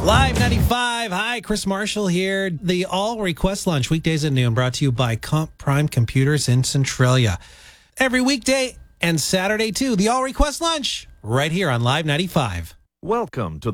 Live 95. Hi, Chris Marshall here. The All Request Lunch, weekdays at noon, brought to you by Comp Prime Computers in Centralia. Every weekday and Saturday, too. The All Request Lunch, right here on Live 95. Welcome to